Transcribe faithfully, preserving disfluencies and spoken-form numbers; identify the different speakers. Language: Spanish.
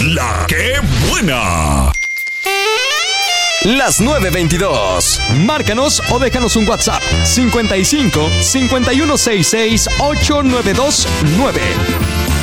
Speaker 1: La ¡Qué buena!
Speaker 2: Las nueve veintidós.
Speaker 3: Márcanos o déjanos un WhatsApp cincuenta y cinco, cincuenta y uno sesenta y seis, ochenta y nueve veintinueve.